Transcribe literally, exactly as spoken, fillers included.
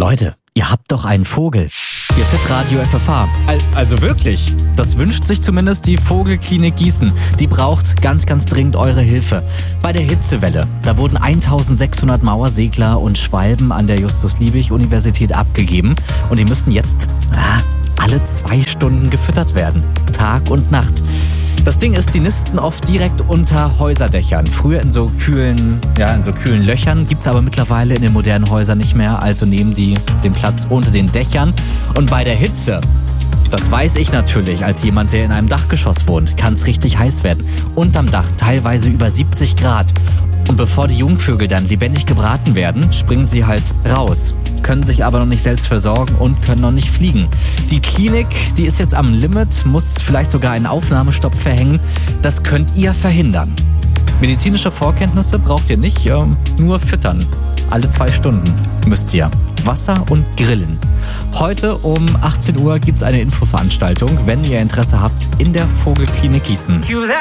Leute, ihr habt doch einen Vogel. Hier ist Hitradio F F H. Also wirklich, das wünscht sich zumindest die Vogelklinik Gießen. Die braucht ganz, ganz dringend eure Hilfe. Bei der Hitzewelle, da wurden eintausendsechshundert Mauersegler und Schwalben an der Justus-Liebig-Universität abgegeben. Und die müssten jetzt ah, alle zwei Stunden gefüttert werden. Tag und Nacht. Das Ding ist, die nisten oft direkt unter Häuserdächern. Früher in so kühlen, ja, in so kühlen Löchern, gibt's aber mittlerweile in den modernen Häusern nicht mehr. Also nehmen die den Platz unter den Dächern. Und bei der Hitze, das weiß ich natürlich als jemand, der in einem Dachgeschoss wohnt, kann es richtig heiß werden. Unterm Dach teilweise über siebzig Grad. Und bevor die Jungvögel dann lebendig gebraten werden, springen sie halt raus. Können sich aber noch nicht selbst versorgen und können noch nicht fliegen. Die Klinik, die ist jetzt am Limit, muss vielleicht sogar einen Aufnahmestopp verhängen. Das könnt ihr verhindern. Medizinische Vorkenntnisse braucht ihr nicht, äh, nur füttern. Alle zwei Stunden müsst ihr. Wasser und Grillen. Heute um achtzehn Uhr gibt es eine Infoveranstaltung, wenn ihr Interesse habt, in der Vogelklinik Gießen.